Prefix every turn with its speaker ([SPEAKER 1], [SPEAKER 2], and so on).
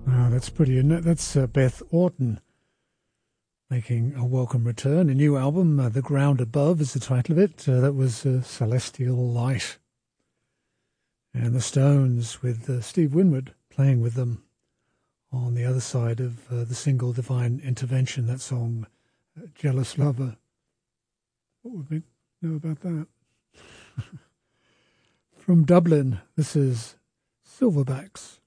[SPEAKER 1] Oh, that's pretty, isn't it? That's Beth Orton making a welcome return. A new album, The Ground Above is the title of it. That was Celestial Light. And the Stones with Steve Winwood playing with them on the other side of the single Divine Intervention, that song, Jealous Lover. What would we know about that? From Dublin, this is Silverbacks.